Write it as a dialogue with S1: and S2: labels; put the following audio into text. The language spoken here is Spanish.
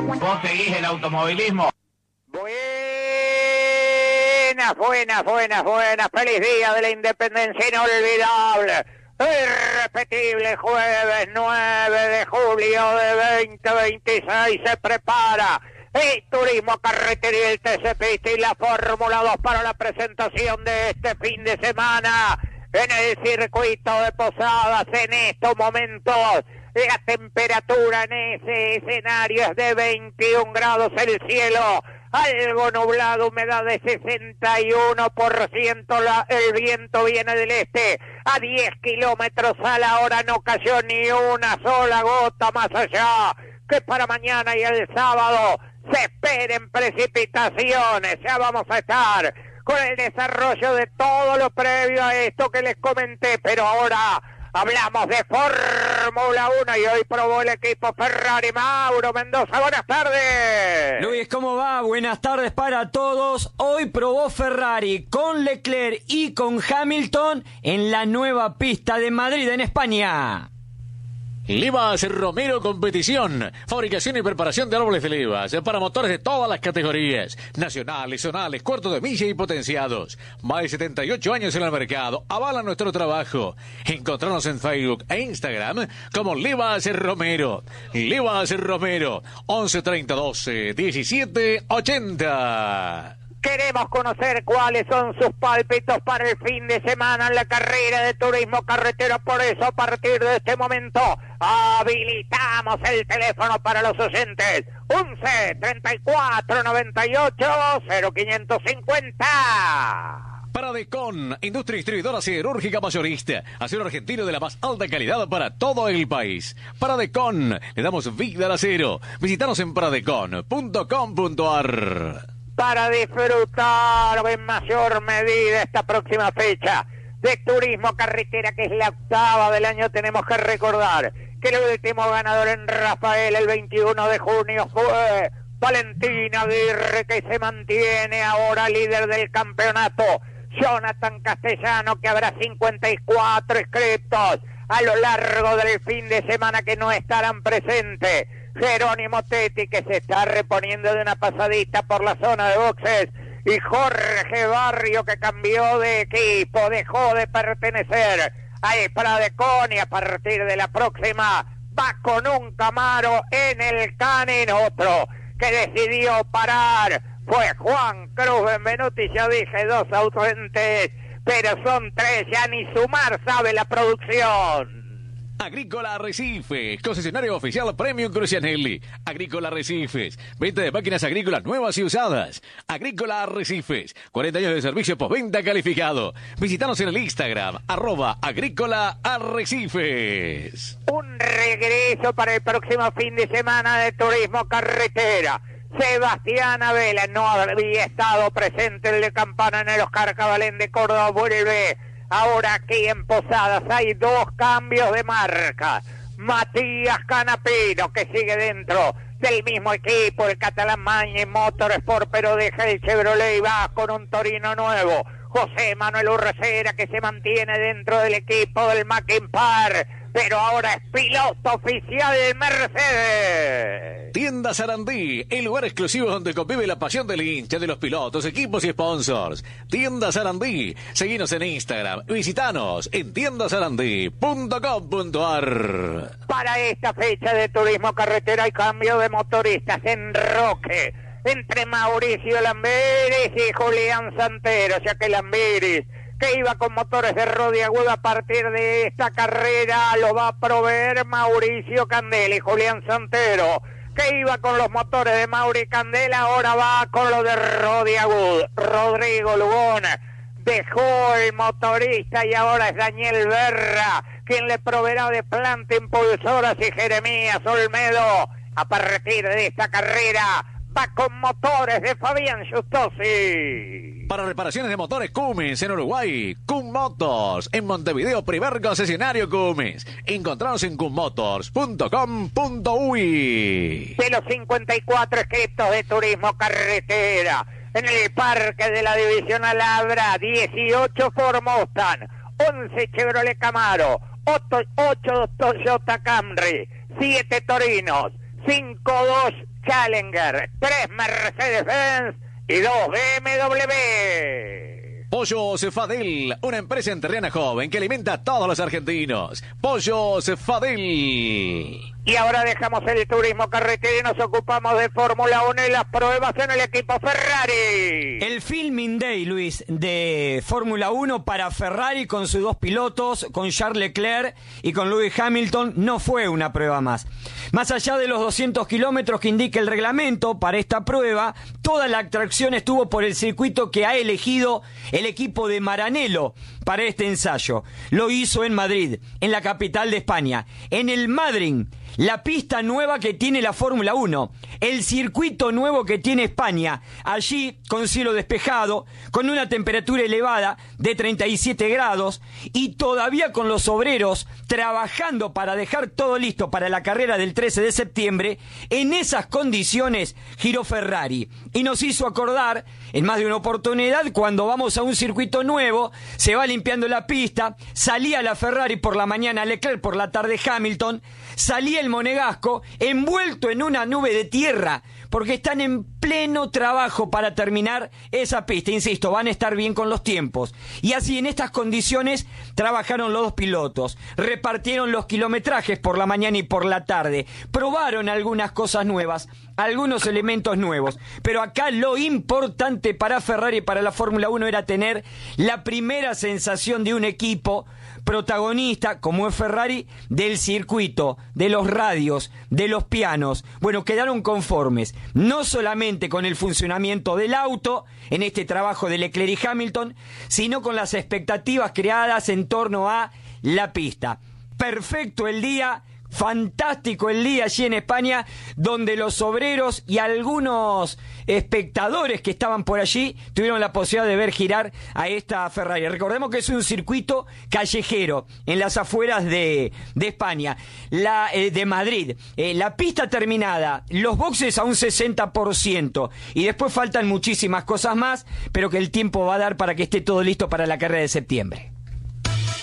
S1: ¿Vos seguís el automovilismo?
S2: Buenas. Feliz día de la independencia inolvidable. Irrepetible jueves 9 de julio de 2026 se prepara el Turismo Carretera y el TC Pista y la Fórmula 2 para la presentación de este fin de semana en el circuito de Posadas. En estos momentos la temperatura en ese escenario es de 21 grados, el cielo algo nublado, humedad de 61%, el viento viene del este a 10 kilómetros a la hora, no cayó ni una sola gota más allá que para mañana y el sábado se esperen precipitaciones. Ya vamos a estar con el desarrollo de todo lo previo a esto que les comenté, pero ahora hablamos de Fórmula 1 y hoy probó el equipo Ferrari. Mauro Mendoza, buenas tardes.
S3: Luis, ¿cómo va? Buenas tardes para todos. Hoy probó Ferrari con Leclerc y con Hamilton en la nueva pista de Madrid, en España.
S4: Livas Romero Competición, fabricación y preparación de árboles de levas para motores de todas las categorías, nacionales, zonales, cuarto de milla y potenciados. Más de 78 años en el mercado, avala nuestro trabajo. Encontrarnos en Facebook e Instagram como Livas Romero. Livas Romero, 11 30 12 17 80.
S2: Queremos conocer cuáles son sus pálpitos para el fin de semana en la carrera de turismo carretera. Por eso, a partir de este momento, habilitamos el teléfono para los oyentes. 11 34 98 0550.
S4: Paradecon, industria distribuidora siderúrgica mayorista, acero argentino de la más alta calidad para todo el país. Paradecon, le damos vida al acero. Visítanos en paradecon.com.ar.
S2: Para disfrutar en mayor medida esta próxima fecha de turismo carretera, que es la octava del año, tenemos que recordar que el último ganador en Rafael el 21 de junio fue Valentina Aguirre, que se mantiene ahora líder del campeonato. Jonathan Castellano, que habrá 54 inscriptos a lo largo del fin de semana que no estarán presentes. Jerónimo Tetti, que se está reponiendo de una pasadita por la zona de boxes, y Jorge Barrio, que cambió de equipo, dejó de pertenecer al Pradecon y a partir de la próxima va con un Camaro en el Canin. Otro que decidió parar fue Juan Cruz Benvenuti. Ya dije dos ausentes, pero son tres, ya ni sumar sabe la producción.
S4: Agrícola Arrecifes, concesionario oficial Premium Crucianelli. Agrícola Arrecifes, venta de máquinas agrícolas nuevas y usadas. Agrícola Arrecifes, 40 años de servicio postventa calificado. Visítanos en el Instagram, @Agrícola Arrecifes.
S2: Un regreso para el próximo fin de semana de turismo carretera. Sebastián Abela no había estado presente en la campana en el Oscar Cabalén de Córdoba. Vuelve ahora aquí en Posadas. Hay dos cambios de marca. Matías Canapino, que sigue dentro del mismo equipo, el Catalán Mañez Motorsport, pero deja el Chevrolet y va con un Torino nuevo. José Manuel Urrecera, que se mantiene dentro del equipo del Mackin-Par, pero ahora es piloto oficial del Mercedes.
S4: Tienda Sarandí, el lugar exclusivo donde convive la pasión del hincha, de los pilotos, equipos y sponsors. Tienda Sarandí, seguinos en Instagram, visitanos en tiendasarandí.com.ar.
S2: Para esta fecha de turismo carretera hay cambio de motoristas en Roque, entre Mauricio Lamberis y Julián Santero, ya que Lamberis, que iba con motores de rodia aguda, a partir de esta carrera lo va a proveer Mauricio Candela, y Julián Santero, que iba con los motores de Mauri Candela, ahora va con los de rodia aguda. Rodrigo Lugón dejó el motorista y ahora es Daniel Berra quien le proveerá de planta impulsoras, y Jeremías Olmedo, a partir de esta carrera, va con motores de Fabián Justosi.
S4: Para reparaciones de motores Cummins en Uruguay, Cum Motors. En Montevideo, primer concesionario Cummins. Encontranos en cummotors.com.uy.
S2: De los 54 inscriptos de turismo carretera, en el parque de la División Alabra, 18 Ford Mustang, 11 Chevrolet Camaro, 8 Toyota Camry, 7 Torinos, 5-2 Challenger, 3 Mercedes-Benz y 2 BMW.
S4: Pollos Fadel, una empresa entrerriana joven que alimenta a todos los argentinos. Pollos Fadel.
S2: Y ahora dejamos el turismo carretera y nos ocupamos de Fórmula 1 y las pruebas en el equipo Ferrari.
S3: El Filming Day, Luis, de Fórmula 1 para Ferrari con sus dos pilotos, con Charles Leclerc y con Lewis Hamilton, no fue una prueba más. Más allá de los 200 kilómetros que indica el reglamento para esta prueba, toda la atracción estuvo por el circuito que ha elegido el equipo de Maranello para este ensayo. Lo hizo en Madrid, en la capital de España, en el Madrid. La pista nueva que tiene la Fórmula 1, el circuito nuevo que tiene España, allí con cielo despejado, con una temperatura elevada de 37 grados y todavía con los obreros trabajando para dejar todo listo para la carrera del 13 de septiembre, en esas condiciones giró Ferrari y nos hizo acordar en más de una oportunidad cuando vamos a un circuito nuevo, se va limpiando la pista, salía la Ferrari por la mañana Leclerc, por la tarde Hamilton, salía el monegasco envuelto en una nube de tierra porque están en pleno trabajo para terminar esa pista. Insisto, van a estar bien con los tiempos. Y así en estas condiciones trabajaron los dos pilotos, repartieron los kilometrajes por la mañana y por la tarde, probaron algunas cosas nuevas, algunos elementos nuevos, pero acá lo importante para Ferrari y para la Fórmula 1 era tener la primera sensación de un equipo protagonista, como es Ferrari, del circuito, de los radios, de los pianos. Bueno, quedaron conformes, no solamente con el funcionamiento del auto, en este trabajo de Leclerc y Hamilton, sino con las expectativas creadas en torno a la pista. Perfecto el día, fantástico el día allí en España, donde los obreros y algunos espectadores que estaban por allí tuvieron la posibilidad de ver girar a esta Ferrari. Recordemos que es un circuito callejero en las afueras de España, de Madrid. La pista terminada, los boxes a un 60% y después faltan muchísimas cosas más, pero que el tiempo va a dar para que esté todo listo para la carrera de septiembre.